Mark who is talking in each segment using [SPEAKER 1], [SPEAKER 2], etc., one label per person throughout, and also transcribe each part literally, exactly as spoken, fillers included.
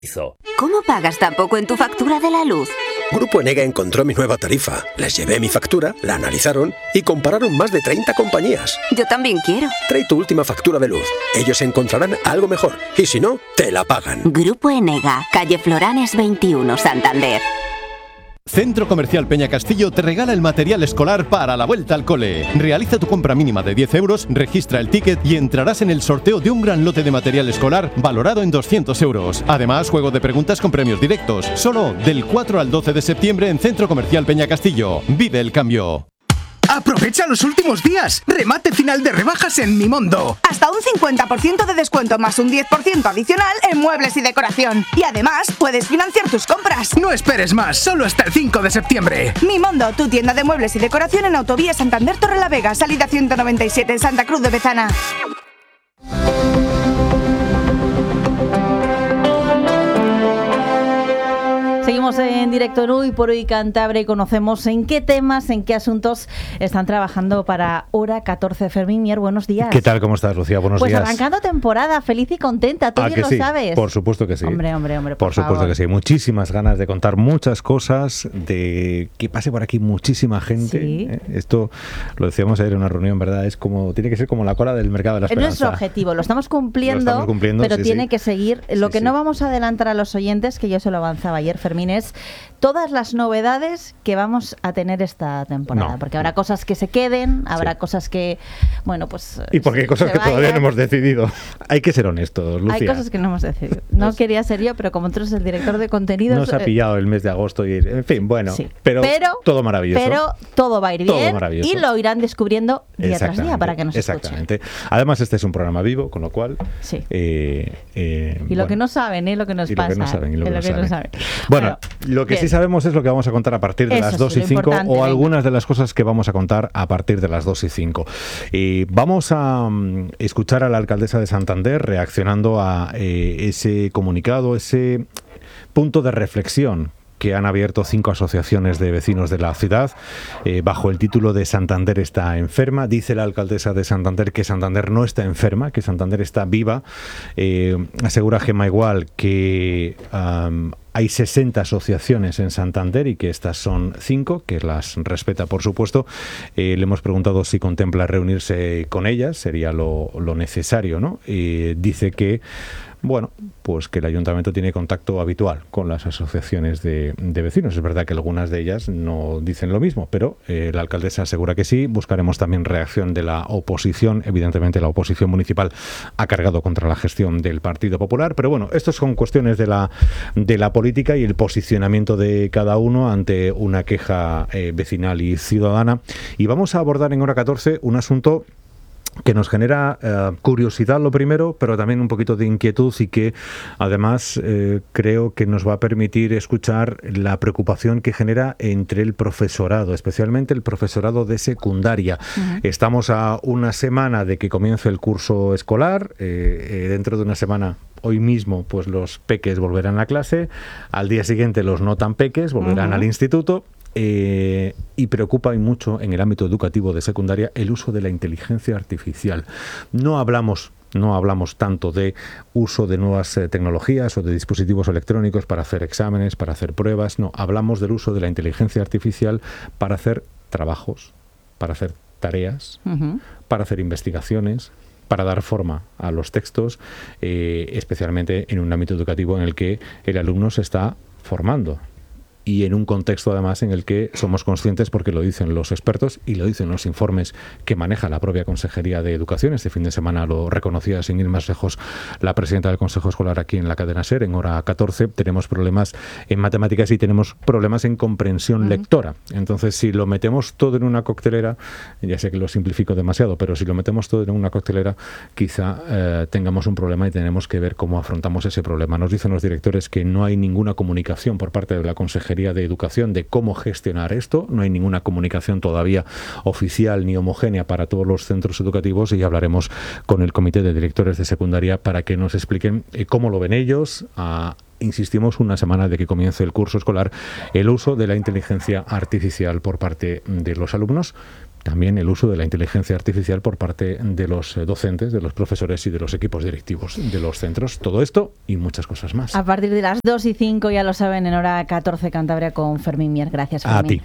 [SPEAKER 1] ¿Cómo pagas tan poco en tu factura de la luz?
[SPEAKER 2] Grupo Enega encontró mi nueva tarifa. Les llevé mi factura, la analizaron y compararon más de treinta compañías.
[SPEAKER 1] Yo también quiero.
[SPEAKER 2] Trae tu última factura de luz. Ellos encontrarán algo mejor. Y si no, te la pagan.
[SPEAKER 1] Grupo Enega, calle Floranes veintiuno, Santander.
[SPEAKER 3] Centro Comercial Peña Castillo te regala el material escolar para la vuelta al cole. Realiza tu compra mínima de diez euros, registra el ticket y entrarás en el sorteo de un gran lote de material escolar valorado en doscientos euros. Además, juego de preguntas con premios directos. Solo del cuatro al doce de septiembre en Centro Comercial Peña Castillo. Vive el cambio.
[SPEAKER 4] ¡Aprovecha los últimos días! ¡Remate final de rebajas en Mimondo!
[SPEAKER 5] Hasta un cincuenta por ciento de descuento más un diez por ciento adicional en muebles y decoración. Y además, puedes financiar tus compras.
[SPEAKER 4] No esperes más, solo hasta el cinco de septiembre.
[SPEAKER 5] Mimondo, tu tienda de muebles y decoración en Autovía Santander Torrelavega, salida ciento noventa y siete en Santa Cruz de Bezana.
[SPEAKER 6] Seguimos en directo en Hoy por Hoy Cantabria y conocemos en qué temas, en qué asuntos están trabajando para Hora catorce. Fermín Mier, buenos días.
[SPEAKER 7] ¿Qué tal? ¿Cómo estás, Lucía? Buenos
[SPEAKER 6] pues
[SPEAKER 7] días.
[SPEAKER 6] Pues arrancando temporada, feliz y contenta, tú
[SPEAKER 7] ¿Ah,
[SPEAKER 6] bien
[SPEAKER 7] que
[SPEAKER 6] lo
[SPEAKER 7] sí?
[SPEAKER 6] sabes.
[SPEAKER 7] Por supuesto que sí.
[SPEAKER 6] Hombre, hombre, hombre, por,
[SPEAKER 7] por supuesto
[SPEAKER 6] favor.
[SPEAKER 7] que sí. Muchísimas ganas de contar muchas cosas, de que pase por aquí muchísima gente.
[SPEAKER 6] Sí.
[SPEAKER 7] ¿eh? Esto, lo decíamos ayer en una reunión, ¿verdad? Es como, tiene que ser como la cola del mercado de la
[SPEAKER 6] Es
[SPEAKER 7] esperanza.
[SPEAKER 6] nuestro objetivo, lo estamos cumpliendo,
[SPEAKER 7] Lo estamos cumpliendo
[SPEAKER 6] pero
[SPEAKER 7] sí,
[SPEAKER 6] tiene
[SPEAKER 7] sí.
[SPEAKER 6] que seguir. Lo
[SPEAKER 7] Sí,
[SPEAKER 6] que
[SPEAKER 7] sí.
[SPEAKER 6] no vamos a adelantar a los oyentes, que yo se lo avanzaba ayer, Fermín, es todas las novedades que vamos a tener esta temporada,
[SPEAKER 7] No.
[SPEAKER 6] porque habrá cosas que se queden, habrá
[SPEAKER 7] Sí.
[SPEAKER 6] cosas que, bueno, pues
[SPEAKER 7] Y porque hay cosas
[SPEAKER 6] se
[SPEAKER 7] que todavía
[SPEAKER 6] vayan.
[SPEAKER 7] no hemos decidido. Hay que ser honestos, Lucía.
[SPEAKER 6] Hay cosas que no hemos decidido. No
[SPEAKER 7] Nos-
[SPEAKER 6] quería ser yo, pero como tú eres el director de contenidos...
[SPEAKER 7] Nos ha
[SPEAKER 6] eh,
[SPEAKER 7] pillado el mes de agosto y, en fin, bueno,
[SPEAKER 6] sí.
[SPEAKER 7] pero, todo maravilloso.
[SPEAKER 6] Pero todo va a ir
[SPEAKER 7] Todo
[SPEAKER 6] bien
[SPEAKER 7] maravilloso.
[SPEAKER 6] y lo irán descubriendo día tras día
[SPEAKER 7] Exactamente,
[SPEAKER 6] para que nos escuchen.
[SPEAKER 7] Exactamente. Además, este es un programa vivo, con lo cual...
[SPEAKER 6] Sí.
[SPEAKER 7] eh, eh,
[SPEAKER 6] Y lo
[SPEAKER 7] bueno,
[SPEAKER 6] que no saben, ¿eh? Lo que nos
[SPEAKER 7] y lo
[SPEAKER 6] pasa.
[SPEAKER 7] que no saben, y lo
[SPEAKER 6] eh,
[SPEAKER 7] que no saben.
[SPEAKER 6] saben.
[SPEAKER 7] Bueno, lo que
[SPEAKER 6] bien.
[SPEAKER 7] sí sabemos es lo que vamos a contar a partir de
[SPEAKER 6] Eso
[SPEAKER 7] las
[SPEAKER 6] sí,
[SPEAKER 7] dos y
[SPEAKER 6] lo
[SPEAKER 7] cinco,
[SPEAKER 6] importante,
[SPEAKER 7] o
[SPEAKER 6] venga.
[SPEAKER 7] algunas de las cosas que vamos a contar a partir de las dos y cinco. Y vamos a mm, escuchar a la alcaldesa de Santander reaccionando a eh, ese comunicado, ese punto de reflexión que han abierto cinco asociaciones de vecinos de la ciudad eh, bajo el título de Santander está enferma. Dice la alcaldesa de Santander que Santander no está enferma, que Santander está viva. Eh, asegura Gemma Igual que um, hay sesenta asociaciones en Santander y que estas son cinco, que las respeta, por supuesto. Eh, le hemos preguntado si contempla reunirse con ellas, sería lo, lo necesario, ¿no? Eh, dice que Bueno, pues que el ayuntamiento tiene contacto habitual con las asociaciones de, de vecinos. Es verdad que algunas de ellas no dicen lo mismo, pero eh, la alcaldesa asegura que sí. Buscaremos también reacción de la oposición. Evidentemente la oposición municipal ha cargado contra la gestión del Partido Popular, pero bueno, estas son cuestiones de la, de la política y el posicionamiento de cada uno ante una queja eh, vecinal y ciudadana. Y vamos a abordar en Hora catorce un asunto que nos genera eh, curiosidad lo primero, pero también un poquito de inquietud y que además eh, creo que nos va a permitir escuchar la preocupación que genera entre el profesorado, especialmente el profesorado de secundaria. Uh-huh. Estamos a una semana de que comience el curso escolar, eh, eh, dentro de una semana... Hoy mismo, pues los peques volverán a clase, al día siguiente los no tan peques volverán uh-huh. al instituto. Eh, y preocupa y mucho en el ámbito educativo de secundaria el uso de la inteligencia artificial. No hablamos No hablamos tanto de uso de nuevas eh, tecnologías o de dispositivos electrónicos para hacer exámenes, para hacer pruebas. No, hablamos del uso de la inteligencia artificial para hacer trabajos, para hacer tareas, uh-huh. para hacer investigaciones, para dar forma a los textos, eh, especialmente en un ámbito educativo en el que el alumno se está formando. Y en un contexto además en el que somos conscientes, porque lo dicen los expertos y lo dicen los informes que maneja la propia Consejería de Educación. Este fin de semana lo reconocía sin ir más lejos la presidenta del Consejo Escolar aquí en la cadena SER, en Hora catorce. Tenemos problemas en matemáticas y tenemos problemas en comprensión uh-huh. lectora. Entonces, si lo metemos todo en una coctelera, ya sé que lo simplifico demasiado, pero si lo metemos todo en una coctelera, quizá eh, tengamos un problema y tenemos que ver cómo afrontamos ese problema. Nos dicen los directores que no hay ninguna comunicación por parte de la Consejería de Educación de cómo gestionar esto. No hay ninguna comunicación todavía oficial ni homogénea para todos los centros educativos, y hablaremos con el comité de directores de secundaria para que nos expliquen eh, cómo lo ven ellos. A insistimos, una semana de que comience el curso escolar, el uso de la inteligencia artificial por parte de los alumnos. también el uso de la inteligencia artificial por parte de los docentes, de los profesores y de los equipos directivos de los centros. Todo esto y muchas cosas más.
[SPEAKER 6] A partir de las dos y cinco, ya lo saben, en hora catorce Cantabria con Fermín Mier. Gracias, Fermín.
[SPEAKER 7] A ti.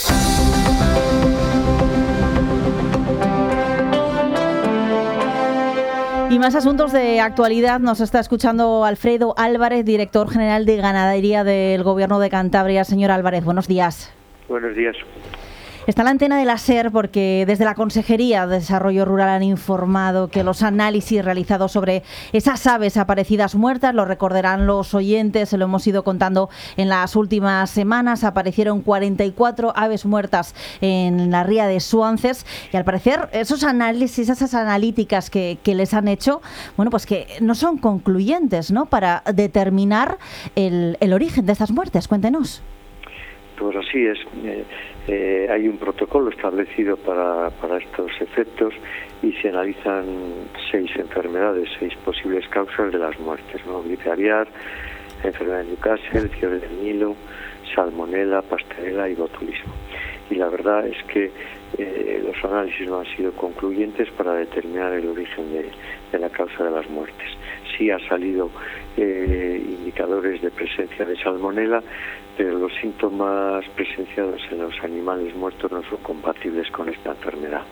[SPEAKER 6] Y más asuntos de actualidad. Nos está escuchando Alfredo Álvarez, director general de Ganadería del Gobierno de Cantabria. Señor Álvarez, buenos días.
[SPEAKER 8] Buenos días.
[SPEAKER 6] Está la antena de la SER porque desde la Consejería de Desarrollo Rural han informado que los análisis realizados sobre esas aves aparecidas muertas, lo recordarán los oyentes, se lo hemos ido contando en las últimas semanas, aparecieron cuarenta y cuatro aves muertas en la ría de Suances y al parecer esos análisis, esas analíticas que, que les han hecho, bueno, pues que no son concluyentes, ¿no?, para determinar el, el origen de estas muertes. Cuéntenos.
[SPEAKER 8] Pues así es. Eh, eh, hay un protocolo establecido para, para estos efectos y se analizan seis enfermedades, seis posibles causas de las muertes, ¿no? Gripe aviar, enfermedad de Newcastle, fiebre del Nilo, salmonela, pastorela y botulismo. Y la verdad es que eh, los análisis no han sido concluyentes para determinar el origen de, de la causa de las muertes. Sí ha salido eh, indicadores de presencia de salmonela, pero los síntomas presenciados en los animales muertos no son compatibles con esta enfermedad.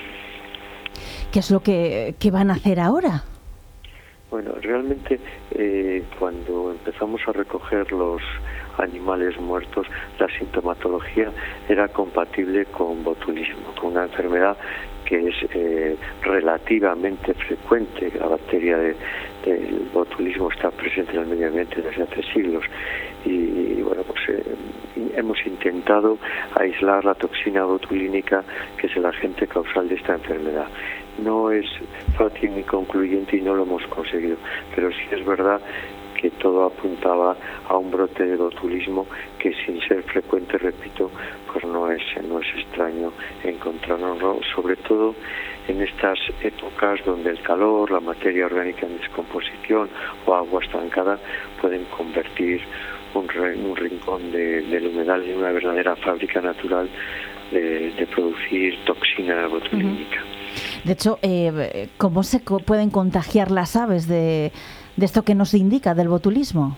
[SPEAKER 6] ¿Qué es lo que, que van a hacer ahora?
[SPEAKER 8] Bueno, realmente eh, cuando empezamos a recoger los animales muertos, la sintomatología era compatible con botulismo, con una enfermedad que es eh, relativamente frecuente. La bacteria de, del botulismo está presente en el medio ambiente desde hace siglos y, y bueno, pues eh, hemos intentado aislar la toxina botulínica, que es el agente causal de esta enfermedad. No es fácil ni concluyente y no lo hemos conseguido, pero sí es verdad que todo apuntaba a un brote de botulismo que, sin ser frecuente, repito, pues no es no es extraño encontrarlo, ¿no? Sobre todo en estas épocas donde el calor, la materia orgánica en descomposición o agua estancada pueden convertir un, un rincón de, del humedal en una verdadera fábrica natural de, de producir toxina botulínica.
[SPEAKER 6] Uh-huh. De hecho, eh, ¿cómo se co- pueden contagiar las aves de, de esto que nos indica del botulismo?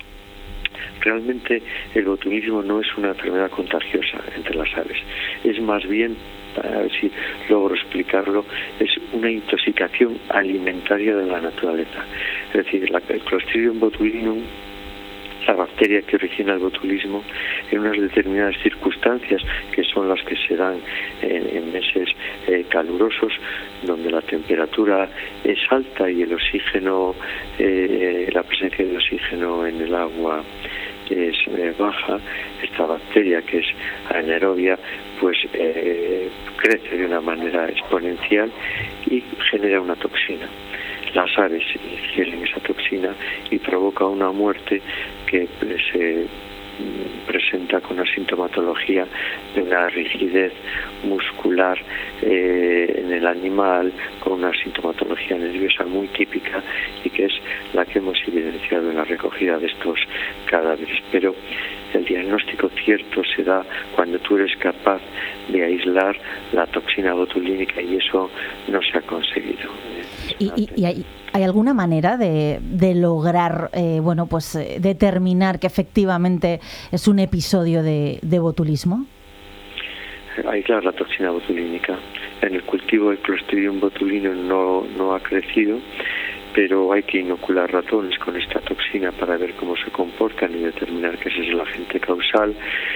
[SPEAKER 8] Realmente el botulismo no es una enfermedad contagiosa entre las aves, es más bien, a ver si logro explicarlo, es una intoxicación alimentaria de la naturaleza. Es decir, la, el Clostridium botulinum, la bacteria que origina el botulismo, en unas determinadas circunstancias que son las que se dan en, en meses eh, calurosos, donde la temperatura es alta y el oxígeno, eh, la presencia de oxígeno en el agua es eh, baja, esta bacteria, que es anaerobia, pues eh, crece de una manera exponencial y genera una toxina. Las aves ingieren esa toxina y provoca una muerte que se presenta con una sintomatología de una rigidez muscular eh, en el animal, con una sintomatología nerviosa muy típica y que es la que hemos evidenciado en la recogida de estos cadáveres. Pero el diagnóstico cierto se da cuando tú eres capaz de aislar la toxina botulínica y eso no se ha conseguido.
[SPEAKER 6] ¿Y, y, y hay, hay alguna manera de, de lograr, eh, bueno, pues eh, determinar que efectivamente es un episodio de, de botulismo?
[SPEAKER 8] Aislar la toxina botulínica. En el cultivo el Clostridium botulinum no, no ha crecido, pero hay que inocular ratones con esta toxina para ver cómo se comportan y determinar que ese es el agente causal.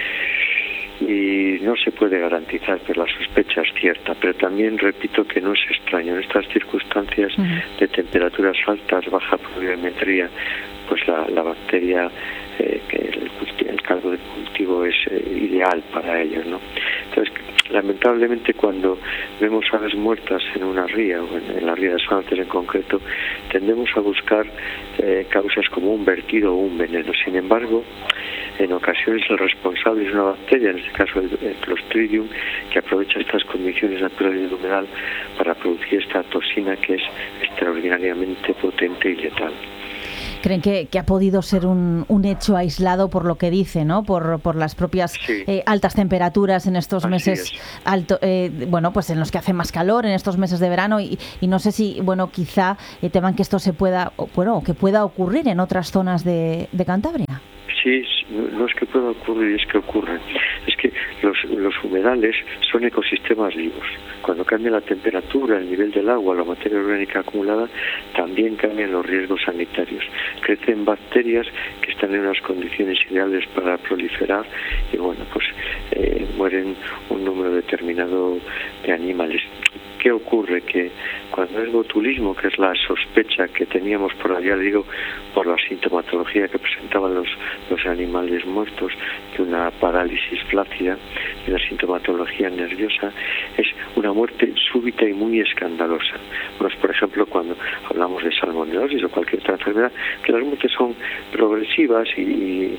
[SPEAKER 8] Y no se puede garantizar, pero la sospecha es cierta. Pero también repito que no es extraño. En estas circunstancias uh-huh. de temperaturas altas, baja pluviometría, pues la, la bacteria, eh, que el, el caldo de cultivo es eh, ideal para ellos, ¿no? Entonces, lamentablemente, cuando vemos aves muertas en una ría, o en, en la ría de Suances en concreto, tendemos a buscar eh, causas como un vertido o un veneno. Sin embargo, en ocasiones el responsable es una bacteria, en este caso el, el Clostridium, que aprovecha estas condiciones naturales del humedal para producir esta toxina que es extraordinariamente potente y letal.
[SPEAKER 6] ¿Creen que, que ha podido ser un, un hecho aislado por lo que dice, ¿no? Por, por las propias sí. eh, altas temperaturas en estos Así meses, alto, eh, bueno, pues en los que hace más calor, en estos meses de verano, y, y no sé si, bueno, quizá eh, teman que esto se pueda, o, bueno, que pueda ocurrir en otras zonas de, de Cantabria.
[SPEAKER 8] Sí, no es que pueda ocurrir, es que ocurre. Es que los, los humedales son ecosistemas vivos. Cuando cambia la temperatura, el nivel del agua, la materia orgánica acumulada, también cambian los riesgos sanitarios. Crecen bacterias que están en unas condiciones ideales para proliferar y, bueno, pues eh, mueren un número determinado de animales. ¿Qué ocurre? Que cuando es botulismo, que es la sospecha que teníamos por allá, digo, por la sintomatología que presentaban los, los animales muertos, de una parálisis flácida, de una sintomatología nerviosa, es una muerte súbita y muy escandalosa. Bueno, por ejemplo, cuando hablamos de salmonelosis o cualquier otra enfermedad, que las muertes son progresivas y, y,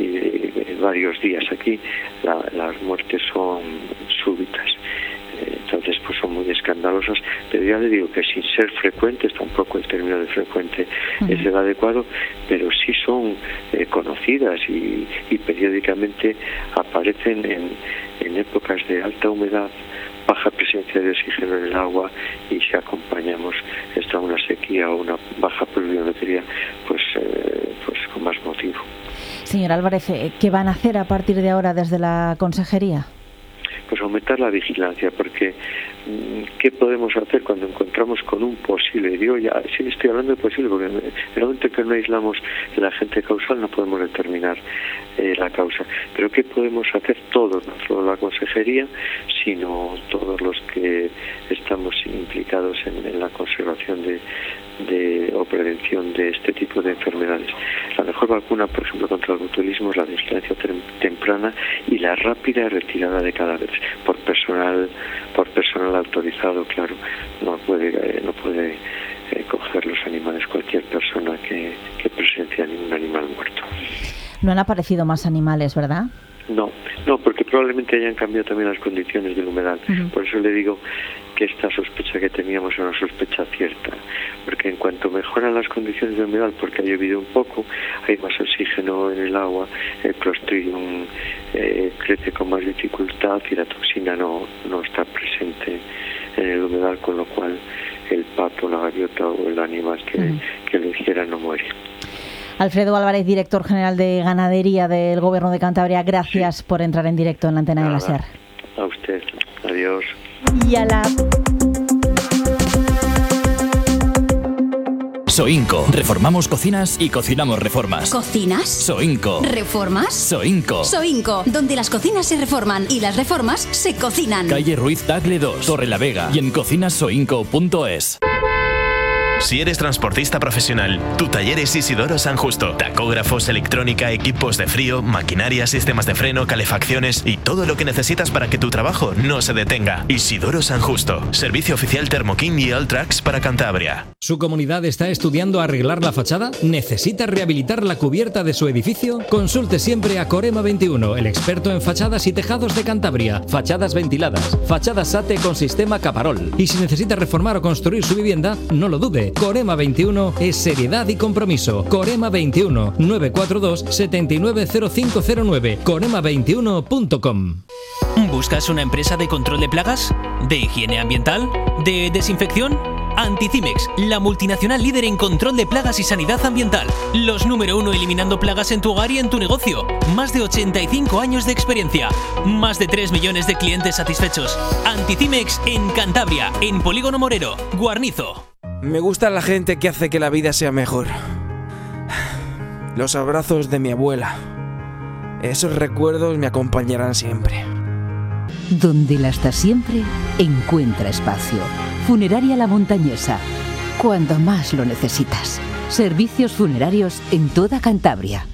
[SPEAKER 8] y varios días. Aquí la, las muertes son súbitas. Entonces pues son muy escandalosas, pero ya le digo que sin ser frecuentes, tampoco el término de frecuente uh-huh. es el adecuado, pero sí son eh, conocidas y, y periódicamente aparecen en, en épocas de alta humedad, baja presencia de oxígeno en el agua, y si acompañamos esto a una sequía o una baja pluviometría, pues, eh, pues con más motivo.
[SPEAKER 6] Señor Álvarez, ¿qué van a hacer a partir de ahora desde la consejería?
[SPEAKER 8] Pues aumentar la vigilancia, porque ¿qué podemos hacer cuando encontramos con un posible? Digo, ya, sí estoy hablando de posible, porque en el momento que no aislamos el agente causal no podemos determinar eh, la causa. Pero ¿qué podemos hacer todos, no solo la consejería, sino todos los que estamos implicados en, en la conservación de, de o prevención de este tipo de enfermedades? La mejor vacuna, por ejemplo, contra el botulismo es la vigilancia temprana y la rápida retirada de cadáveres por personal por personal autorizado, claro. No puede no puede eh, coger los animales cualquier persona que, que presencia ningún animal muerto.
[SPEAKER 6] No han aparecido más animales, ¿verdad?
[SPEAKER 8] No, no, porque probablemente hayan cambiado también las condiciones del humedal. Uh-huh. Por eso le digo que esta sospecha que teníamos era una sospecha cierta, porque en cuanto mejoran las condiciones del humedal, porque ha llovido un poco, hay más oxígeno en el agua, el Clostridium eh, crece con más dificultad y la toxina no, no está presente en el humedal, con lo cual el pato, la gaviota o el animal que, uh-huh. que lo hiciera no muere.
[SPEAKER 6] Alfredo Álvarez, director general de Ganadería del Gobierno de Cantabria, gracias sí. por entrar en directo en la antena Nada. de la SER.
[SPEAKER 8] A usted. Adiós.
[SPEAKER 6] Y a la...
[SPEAKER 9] Soinco. Reformamos cocinas y cocinamos reformas.
[SPEAKER 10] ¿Cocinas?
[SPEAKER 9] Soinco.
[SPEAKER 10] ¿Reformas?
[SPEAKER 9] Soinco.
[SPEAKER 10] Soinco, donde las cocinas se reforman y las reformas se cocinan.
[SPEAKER 9] Calle Ruiz Tagle dos, Torre la Vega, y en cocinas soinco punto es.
[SPEAKER 11] Si eres transportista profesional, tu taller es Isidoro San Justo. Tacógrafos, electrónica, equipos de frío, maquinaria, sistemas de freno, calefacciones y todo lo que necesitas para que tu trabajo no se detenga. Isidoro San Justo. Servicio oficial Thermo King y Alltrax para Cantabria.
[SPEAKER 12] ¿Su comunidad está estudiando arreglar la fachada? ¿Necesita rehabilitar la cubierta de su edificio? Consulte siempre a Corema veintiuno, el experto en fachadas y tejados de Cantabria. Fachadas ventiladas, fachadas S A T E con sistema Caparol. Y si necesita reformar o construir su vivienda, no lo dude. Corema veintiuno es seriedad y compromiso. Corema veintiuno, nueve cuatro dos, siete nueve cero cinco cero nueve, corema veintiuno punto com.
[SPEAKER 13] ¿Buscas una empresa de control de plagas? ¿De higiene ambiental? ¿De desinfección? Anticimex, la multinacional líder en control de plagas y sanidad ambiental. Los número uno eliminando plagas en tu hogar y en tu negocio. Más de ochenta y cinco años de experiencia. Más de tres millones de clientes satisfechos. Anticimex en Cantabria, en Polígono Morero, Guarnizo.
[SPEAKER 14] Me gusta la gente que hace que la vida sea mejor. Los abrazos de mi abuela. Esos recuerdos me acompañarán siempre.
[SPEAKER 15] Donde la está siempre, encuentra espacio. Funeraria La Montañesa. Cuando más lo necesitas. Servicios funerarios en toda Cantabria.